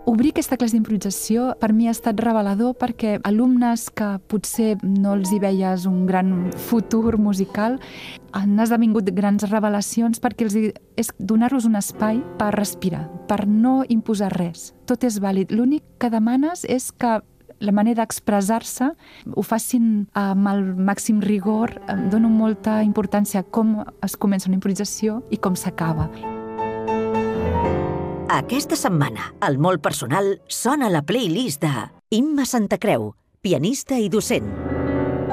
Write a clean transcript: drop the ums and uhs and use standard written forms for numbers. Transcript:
Obrir aquesta classe d'improvisació per mi ha estat revelador perquè alumnes que potser no els hi veies un gran futur musical han esdevingut grans revelacions perquè és donar-los un espai per respirar, per no imposar res. Tot és vàlid. L'únic que demanes és que la manera d'expressar-se ho facin amb el màxim rigor. Dono molta importància a com es comença una improvisació i com s'acaba. Aquesta setmana, al Molt Personal, sona la playlist de Imma Santacreu, pianista i docent.